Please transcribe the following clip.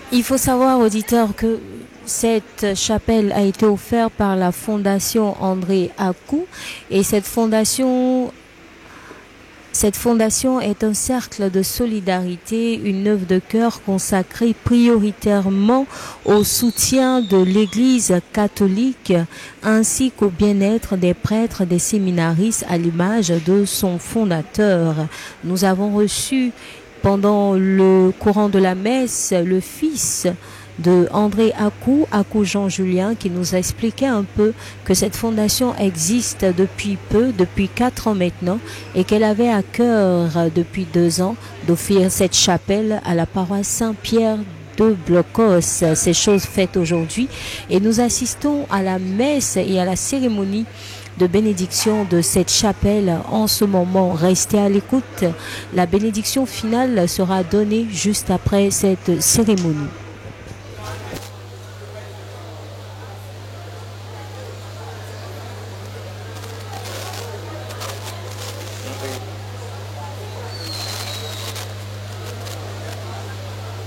Il faut savoir, auditeur, que cette chapelle a été offerte par la Fondation André Akou et cette fondation est un cercle de solidarité, une œuvre de cœur consacrée prioritairement au soutien de l'Église catholique ainsi qu'au bien-être des prêtres, des séminaristes à l'image de son fondateur. Nous avons reçu pendant le courant de la messe le fils de André Akou, Akou Jean-Julien, qui nous a expliqué un peu que cette fondation existe depuis peu, depuis 4 ans maintenant, et qu'elle avait à cœur depuis 2 ans d'offrir cette chapelle à la paroisse Saint-Pierre de Blocos. Ces choses faites aujourd'hui et nous assistons à la messe et à la cérémonie de bénédiction de cette chapelle en ce moment. Restez à l'écoute. La bénédiction finale sera donnée juste après cette cérémonie.